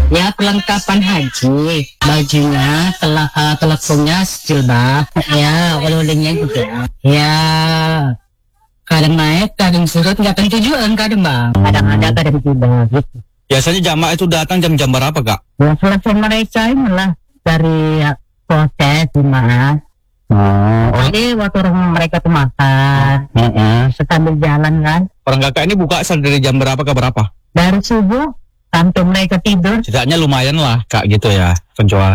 Ya perlengkapan haji, bajunya, teleponnya, jilbab, ya oleh-olehnya juga. Ya kadang naik, kadang surut, nggak tentu juga kadang bang. Kadang ada, kadang tidak gitu. Biasanya jamaah itu datang jam-jam berapa, Kak? Ya selesai mereka inilah dari proses jemaah. Jadi waktu mereka tuh makan, sambil jalan kan. Orang Kakak ini buka dari jam berapa ke berapa? Dari subuh sampai mereka tidur. Setidaknya lumayan lah, Kak, gitu ya penjualan.